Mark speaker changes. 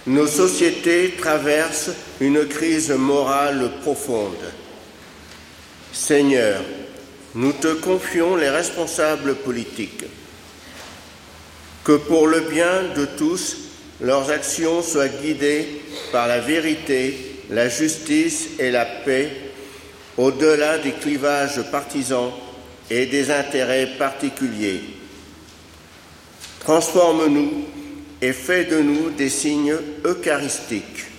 Speaker 1: nos sociétés traversent une crise morale profonde. Seigneur, nous te confions les responsables politiques. Que pour le bien de tous, leurs actions soient guidées par la vérité, la justice et la paix, au-delà des clivages partisans et des intérêts particuliers. Transforme-nous et fais de nous des signes eucharistiques